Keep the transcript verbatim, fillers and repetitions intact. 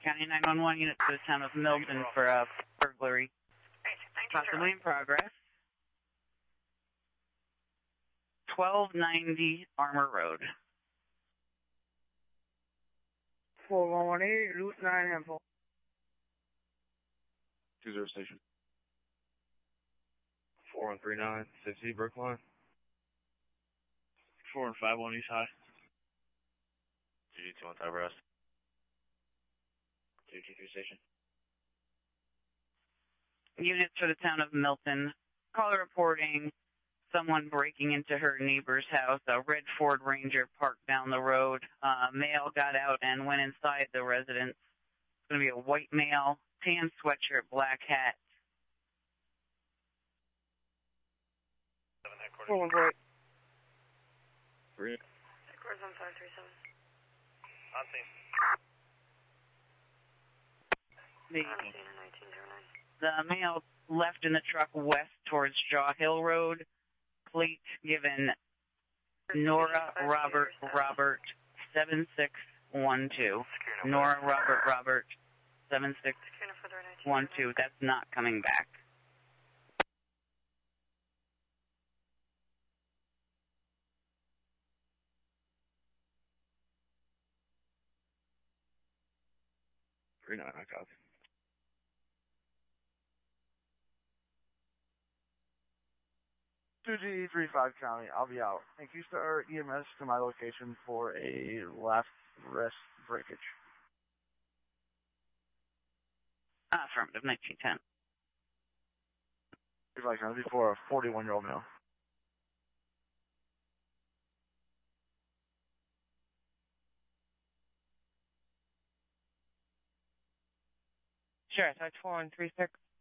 County nine one one unit to the town of Milton for a burglary. Possibly in progress. twelve ninety Armour Road. four one one eight, Route nine, Hempel. two zero station. four one three nine, sixty Brookline. four one five one East High. G G two one five Rest. two two three station. Units for the town of Milton. Caller reporting someone breaking into her neighbor's house. A red Ford Ranger parked down the road. Uh, male got out and went inside the residence. It's going to be a white male, tan sweatshirt, black hat. four one four eight. Three. Headquarters one five three seven. On scene. The, On scene in nineteen oh nine. the male left in the truck west towards Shaw Hill Road. Plate given Nora Robert Robert seven six one two. Nora Robert Robert seven six one two. That's not coming back. Three nine, I copy. two G three five County, I'll be out. Thank you, sir. E M S to my location for a left wrist breakage. Affirmative, nineteen ten. three five County, for a forty-one-year-old male. Sure, so it's four one three six.